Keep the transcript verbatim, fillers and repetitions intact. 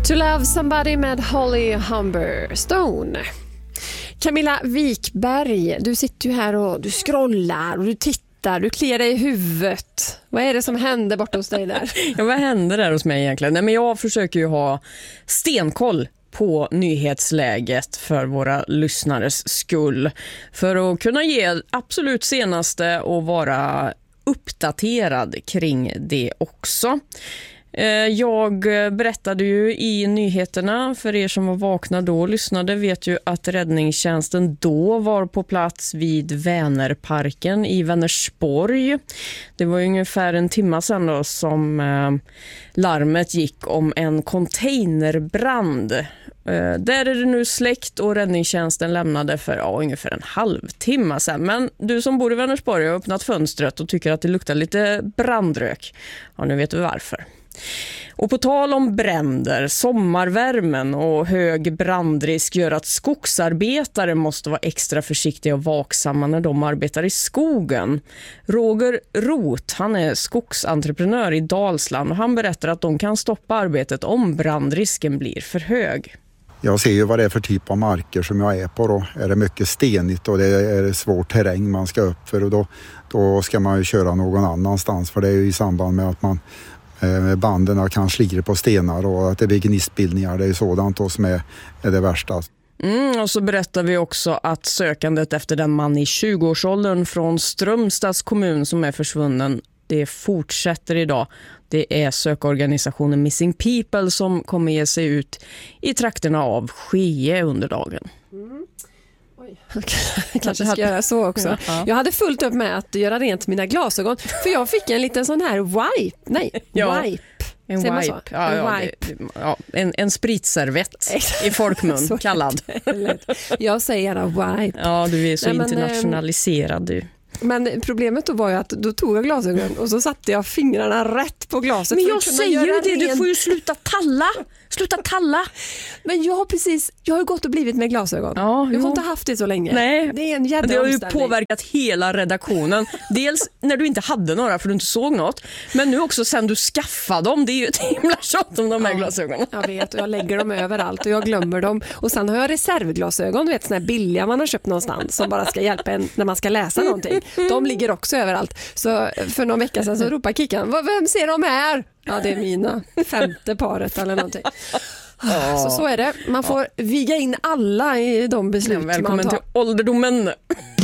To Love Somebody med Holly Humberstone. Camilla Wikberg, du sitter ju här och du scrollar och du tittar, du kliar dig i huvudet. Vad är det som händer borta hos dig där? Ja, vad händer där hos mig egentligen? Nej, men jag försöker ju ha stenkoll på nyhetsläget för våra lyssnares skull. För att kunna ge absolut senaste och vara uppdaterad kring det också. Jag berättade ju i nyheterna, för er som var vakna då och lyssnade vet ju att räddningstjänsten då var på plats vid Vänerparken i Vänersborg. Det var ju ungefär en timme sedan då som larmet gick om en containerbrand. Där är det nu släckt och räddningstjänsten lämnade för ja, ungefär en halvtimme sedan. Men du som bor i Vänersborg har öppnat fönstret och tycker att det luktar lite brandrök. Ja, nu vet du varför. Och på tal om bränder, sommarvärmen och hög brandrisk gör att skogsarbetare måste vara extra försiktiga och vaksamma när de arbetar i skogen. Roger Roth, han är skogsentreprenör i Dalsland och han berättar att de kan stoppa arbetet om brandrisken blir för hög. Jag ser ju vad det är för typ av marker som jag är på då. Är det mycket stenigt och det är svår terräng man ska upp för och då, då ska man ju köra någon annanstans, för det är ju i samband med att man banden kan slira på stenar och att det blir gnistbildningar. Det är sådant då som är, är det värsta. Mm, och så berättar vi också att sökandet efter den man i tjugoårsåldern från Strömstads kommun som är försvunnen, det fortsätter idag. Det är sökorganisationen Missing People som kommer ge sig ut i trakterna av Skee under dagen. Mm. Oj, jag kanske ska göra så också. Ja. Jag hade fullt upp med att göra rent mina glasögon, för jag fick en liten sån här wipe. Nej, ja. wipe. En wipe. Ja, en, ja, wipe. Det, ja, en, en spritservett i folkmun kallad. Jag säger gärna wipe. Ja, du är så Nej, men, internationaliserad du. Men problemet då var ju att då tog jag glasögon och så satte jag fingrarna rätt på glaset. Men jag säger ju det, rent. Du får ju sluta talla. Sluta talla. Men jag har precis, jag har ju gått och blivit med glasögon. Ja, jag har inte haft det så länge. Nej, det är en jävla det har ju omställning. påverkat hela redaktionen. Dels när du inte hade några för du inte såg något. Men nu också sen du skaffade dem. Det är ju ett himla tjott om de här ja, glasögonen. Jag vet, och jag lägger dem överallt och jag glömmer dem. Och sen har jag reservglasögon, du vet, såna här billiga man har köpt någonstans som bara ska hjälpa en när man ska läsa någonting. De ligger också överallt. Så för någon vecka sedan så ropar Kickan, vem ser de här? Ja, det är mina. Femte paret eller någonting. Oh. Så så är det. Man får ja. viga in alla i de beslut ja, välkommen man tar. Välkommen till ålderdomen.